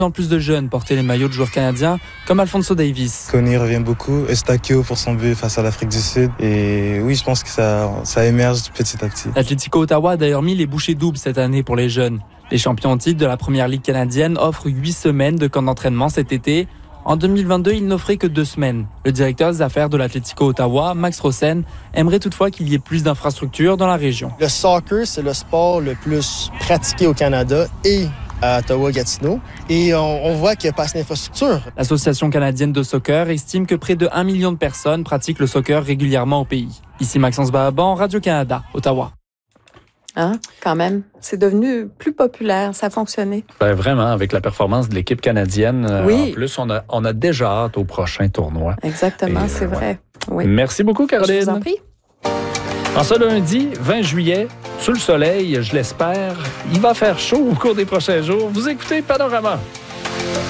En plus de jeunes portaient les maillots de joueurs canadiens comme Alphonso Davies. Conny revient beaucoup, Eustáquio pour son but face à l'Afrique du Sud. Et oui, je pense que ça émerge petit à petit. L'Atlético Ottawa a d'ailleurs mis les bouchées doubles cette année pour les jeunes. Les champions en titre de la première ligue canadienne offrent 8 semaines de camp d'entraînement cet été. En 2022, ils n'offraient que 2 semaines. Le directeur des affaires de l'Atlético Ottawa, Max Rosen, aimerait toutefois qu'il y ait plus d'infrastructures dans la région. Le soccer, c'est le sport le plus pratiqué au Canada et à Ottawa-Gatineau. Et on voit qu'il n'y a pas assez d'infrastructures. L'Association canadienne de soccer estime que près de 1 million de personnes pratiquent le soccer régulièrement au pays. Ici Maxence Bahaban, Radio-Canada, Ottawa. Hein, quand même. C'est devenu plus populaire. Ça a fonctionné. Ben vraiment, avec la performance de l'équipe canadienne. Oui. En plus, on a déjà hâte au prochain tournoi. Exactement, c'est vrai. Oui. Merci beaucoup, Caroline. Je vous en prie. En ce lundi, 20 juillet, sous le soleil, je l'espère, il va faire chaud au cours des prochains jours. Vous écoutez Panorama.